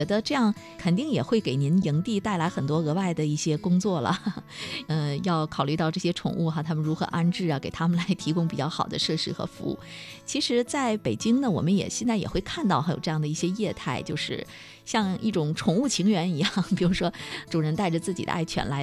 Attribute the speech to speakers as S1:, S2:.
S1: 觉得这样肯定也会给您营地带来很多额外的一些工作了。要考虑到这些宠物哈，他们如何安置啊，给他们来提供比较好的设施和服务。其实在北京呢，我们现在也会看到还有这样的一些业态，就是像一种宠物情缘一样，比如说主人带着自己的爱犬来